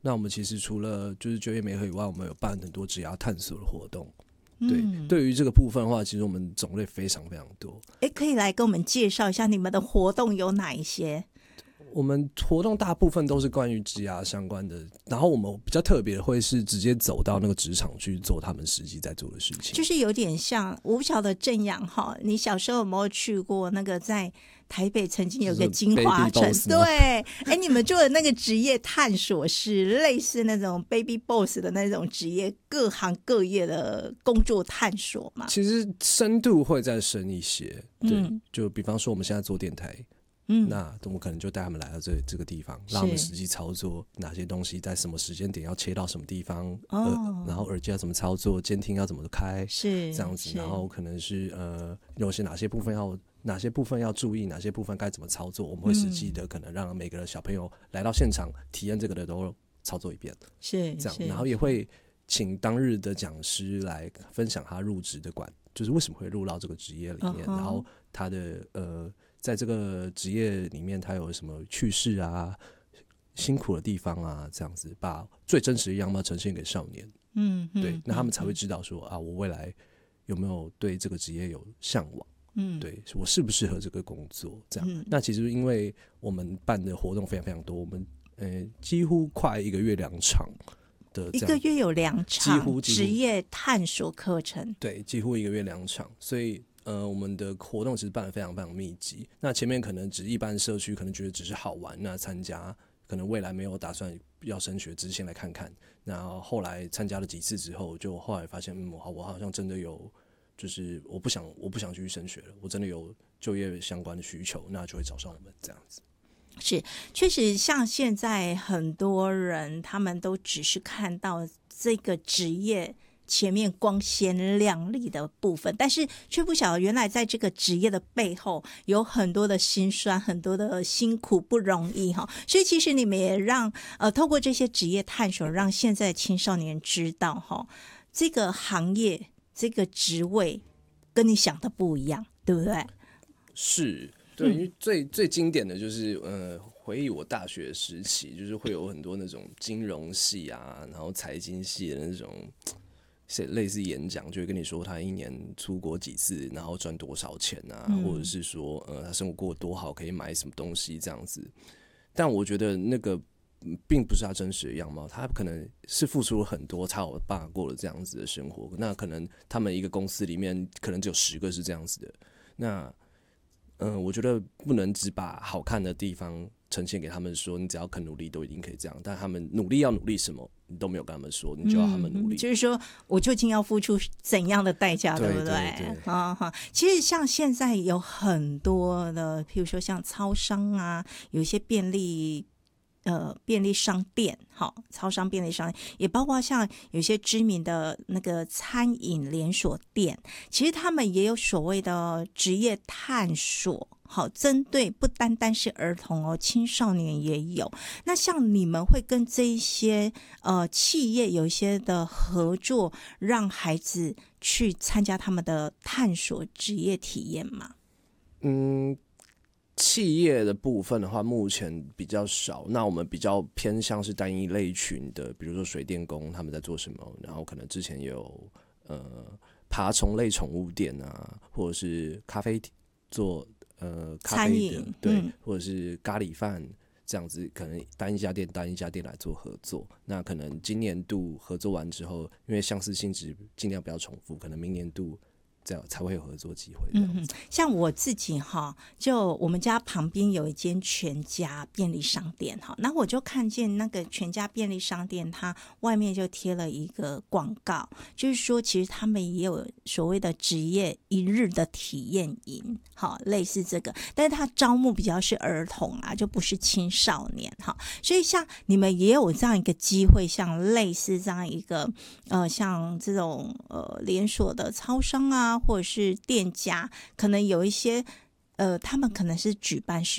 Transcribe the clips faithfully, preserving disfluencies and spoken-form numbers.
那我们其实除了就是就业媒合以外，我们有办很多职涯探索的活动。对， 嗯、 对于这个部分的话，其实我们种类非常非常多。 哎，可以来跟我们介绍一下你们的活动有哪一些？ 我们活动大部分都是关于职涯相关的，然后我们比较特别的会是直接走到那个职场去做他们实际在做的事情， 就是有点像，我不晓得正阳哈，你小时候有没有去过那个在台北曾经有个金华城？对，哎，你们做的那个职业探索是类似那种 Baby Boss 的那种职业，各行各业的工作探索嘛？ 其实深度会再深一些，对， 嗯、 就比方说我们现在做电台。嗯，那我们可能就带他们来到这这个地方，让他们实际操作哪些东西，在什么时间点要切到什么地方，哦呃、然后耳机要怎么操作，监听要怎么开， 是这样子，然后可能是呃，有些哪些部分要哪些部分要注意，哪些部分该怎么操作，我们会实际的可能让每个小朋友来到现场体验这个的都操作一遍， 是这样，然后也会请当日的讲师来分享他入职的管，就是为什么会入到这个职业里面， uh-huh. 然后他的呃。在这个职业里面，他有什么趣事啊、辛苦的地方啊，这样子把最真实的样貌呈现给少年。嗯，对，那他们才会知道说啊，我未来有没有对这个职业有向往？嗯，对我适不适合这个工作？这样、嗯。那其实因为我们办的活动非常非常多，我们呃几乎快一个月两场的， 一个月有两场， 几乎职业探索课程。 对，几乎一个月两场，所以。呃，我们的活动其实办得非常非常密集。那前面可能只一般社区可能觉得只是好玩，那参加可能未来没有打算要升学，只是先来看看。然后后来参加了几次之后，就后来发现，嗯，我我好像真的有，就是我不想我不想继续升学了，我真的有就业相关的需求，那就会找上我们这样子。 是，确实像现在很多人，他们都只是看到这个职业前面光鲜亮丽的部分，但是却不晓得原来在这个职业的背后有很多的辛酸，很多的辛苦不容易哈。所以其实你们也让呃透过这些职业探索，让现在的青少年知道哈，这个行业这个职位跟你想的不一样，对不对？ 是，对，因为最、嗯、最经典的就是呃。回忆我大学时期，就是会有很多那种金融系啊，然后财经系的那种类似演讲，就会跟你说他一年出国几次，然后赚多少钱啊，嗯、或者是说呃他生活过得多好，可以买什么东西这样子。但我觉得那个并不是他真实的样貌，他可能是付出了很多，才有办法过了这样子的生活。那可能他们一个公司里面可能只有十个是这样子的。那嗯、呃，我觉得不能只把好看的地方呈现给他们说，你只要肯努力都一定可以这样。但他们努力要努力什么，你都没有跟他们说，你就要他们努力。 嗯、就是说，我究竟要付出怎样的代价， 对不对？ 对对啊哈、嗯。其实像现在有很多的，譬如说像超商啊，有一些便利。呃，便利商店，好，超商便利商店，也包括像有些知名的那个餐饮连锁店，其实他们也有所谓的职业探索，好，针对不单单是儿童哦，青少年也有。那像你们会跟这一些呃企业有一些的合作，让孩子去参加他们的探索职业体验吗？ 嗯。企业的部分的话，目前比较少。那我们比较偏向是单一类群的，比如说水电工他们在做什么，然后可能之前有呃爬虫类宠物店啊，或者是咖啡做呃咖啡的，对、嗯，或者是咖喱饭这样子，可能单一家店单一家店来做合作。那可能今年度合作完之后，因为相似性质尽量不要重复，可能明年度。这样才会有合作机会。 嗯，像我自己哈，就我们家旁边有一间全家便利商店哈，那我就看见那个全家便利商店，它外面就贴了一个广告，就是说其实他们也有所谓的职业一日的体验营，好，类似这个，但是它招募比较是儿童啊，就不是青少年哈，所以像你们也有这样一个机会，像类似这样一个呃，像这种呃连锁的超商啊。或者是店家可能有一些呃，他们可能是举办是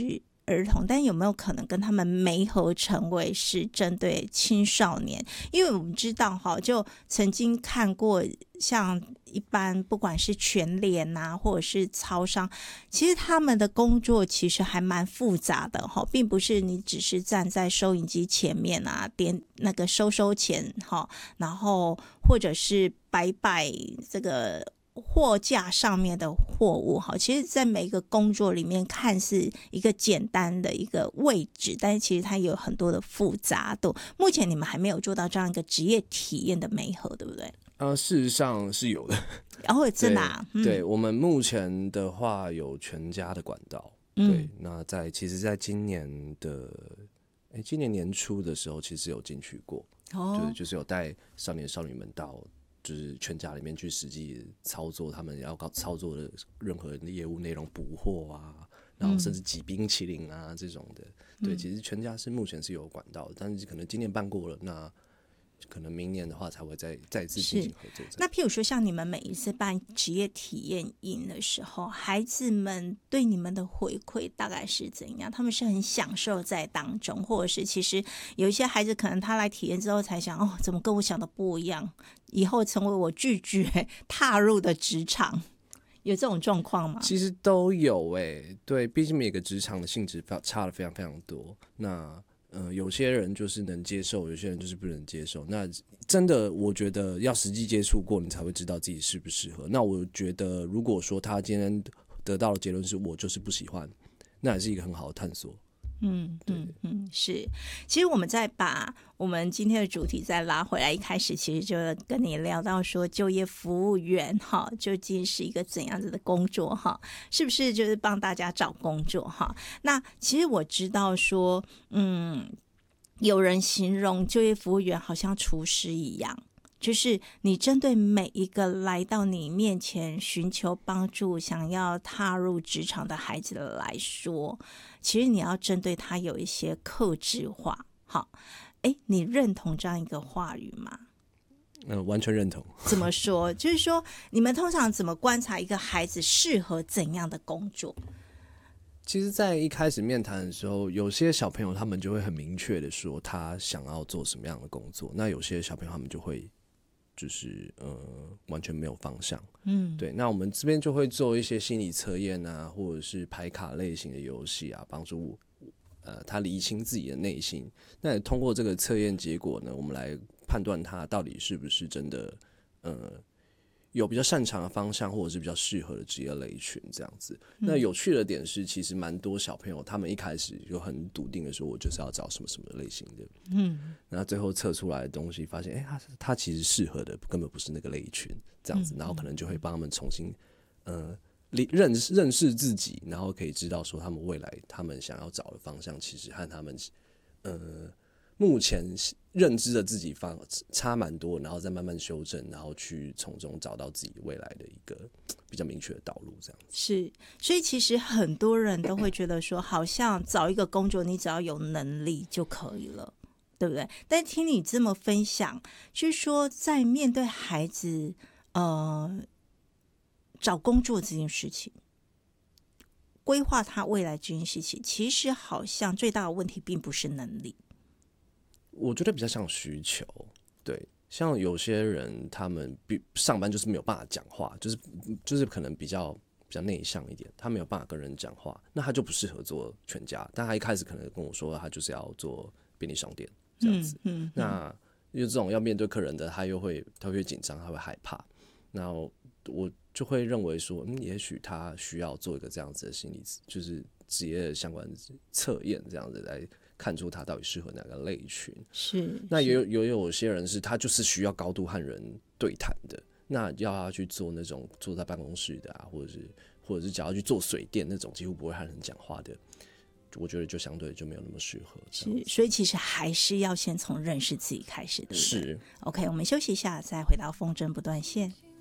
儿童，但有没有可能跟他们媒合成为是针对青少年？因为我们知道哈，就曾经看过像一般不管是全联啊，或者是超商，其实他们的工作其实还蛮复杂的哈，并不是你只是站在收银机前面啊，点那个收收钱哈，然后或者是摆摆这个货架上面的货物，其实在每个工作里面看似一个简单的一个位置，但是其实它有很多的复杂度。目前你们还没有做到这样一个职业体验的媒合，对不对？ 呃，事实上是有的。 然后真的、啊对、嗯、对，我们目前的话有全家的管道、嗯、对，那在其实在今年的哎，今年年初的时候其实有进去过、哦、就是就是有带少年少女们到就是全家里面去实际操作他们要操作的任何业务内容，补货啊，然后甚至挤冰淇淋啊、嗯、这种的。对，其实全家是目前是有管道的，但是可能今年办过了，那可能明年的话才会再再次进行合作。 那譬如说像你们每一次办职业体验营的时候，孩子们对你们的回馈大概是怎样？他们是很享受在当中，或者是其实有一些孩子可能他来体验之后才想，哦，怎么跟我想的不一样，以后成为我拒绝踏入的职场，有这种状况吗？ 其实都有诶、欸，对，毕竟每个职场的性质差的非常非常多。那呃，有些人就是能接受，有些人就是不能接受。那真的，我觉得要实际接触过，你才会知道自己适不适合。那我觉得，如果说他今天得到的结论是我就是不喜欢，那也是一个很好的探索。 嗯嗯嗯，是。其实我们再把我们今天的主题再拉回来，一开始其实就跟你聊到说，就业服务员哈，究竟是一个怎样子的工作哈？是不是就是帮大家找工作哈？那其实我知道说，嗯，有人形容就业服务员好像厨师一样。就是你针对每一个来到你面前寻求帮助、想要踏入职场的孩子来说，其实你要针对他有一些客制化。好，哎，你认同这样一个话语吗？ 嗯、呃，完全认同。 怎么说？就是说，你们通常怎么观察一个孩子适合怎样的工作？ 其实在一开始面谈的时候，有些小朋友他们就会很明确的说他想要做什么样的工作，那有些小朋友他们就会就是呃完全没有方向。嗯，对，那我们这边就会做一些心理测验啊，或者是牌卡类型的游戏啊，帮助呃他厘清自己的内心。那也通过这个测验结果呢，我们来判断他到底是不是真的呃有比较擅长的方向，或者是比较适合的职业类群这样子。嗯、那有趣的点是，其实蛮多小朋友他们一开始就很笃定的说，我就是要找什么什么类型的。嗯，那最后测出来的东西发现，哎、欸，他他其实适合的根本不是那个类群，这样子，然后可能就会帮他们重新呃认识认识自己，然后可以知道说他们未来他们想要找的方向，其实和他们呃。目前认知的自己方差蛮多，然后再慢慢修正，然后去从中找到自己未来的一个比较明确的道路，这样子。 是，所以其实很多人都会觉得说，好像找一个工作，你只要有能力就可以了，对不对？但听你这么分享，就是说，在面对孩子呃找工作这件事情，规划他未来这件事情，其实好像最大的问题并不是能力。 我觉得比较像需求，对，像有些人他们上班就是没有办法讲话，就是就是可能比较比较内向一点，他没有办法跟人讲话，那他就不适合做全家。但他一开始可能跟我说，他就是要做便利商店这样子。嗯嗯嗯、那就这种要面对客人的，他又会他会紧张，他会害怕。那我就会认为说，嗯，也许他需要做一个这样子的心理，就是职业相关测验，这样子来看出他到底适合哪个类群。 是， 那也有有有些人是他就是需要高度和人对谈的，那要他去做那种坐在办公室的啊，或者是或者是只要去做水电那种几乎不会和人讲话的，我觉得就相对就没有那么适合。 是，所以其实还是要先从认识自己开始，对不对？ 是。 OK， 我们休息一下，再回到风筝不断线。